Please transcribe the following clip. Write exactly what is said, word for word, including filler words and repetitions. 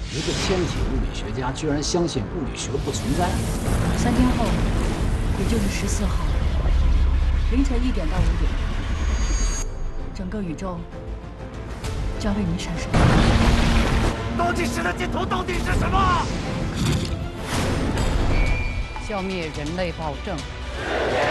一个天体物理学家居然相信物理学不存在。 三天后，也就是十四号凌晨一点到五点，整个宇宙将为你闪烁。 倒计时的尽头到底是什么？ 消灭人类暴政。